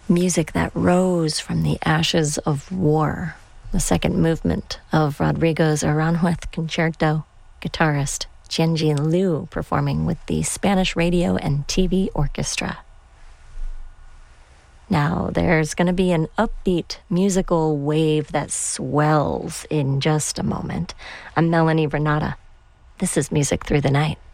Music that rose from the ashes of war. The second movement of Rodrigo's Aranjuez Concerto, guitarist Jianjin Liu performing with the Spanish Radio and TV Orchestra. Now, there's going to be an upbeat musical wave that swells in just a moment. I'm Melanie Renata. This is Music Through the Night.